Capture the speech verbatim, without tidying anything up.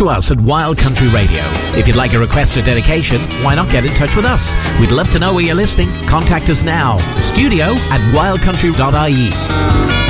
to us at Wild Country Radio. If you'd like a request or dedication, why not get in touch with us? We'd love to know where you're listening. Contact us now. Studio at wild country dot I E.